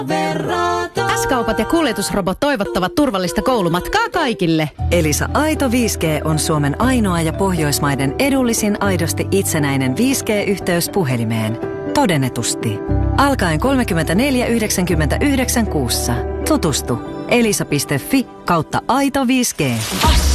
S-kaupat ja kuljetusrobot toivottavat turvallista koulumatkaa kaikille. Elisa Aito 5G on Suomen ainoa ja Pohjoismaiden edullisin aidosti itsenäinen 5G-yhteys puhelimeen. Todennetusti. Alkaen 34,99 kuussa. Tutustu elisa.fi/aito 5G.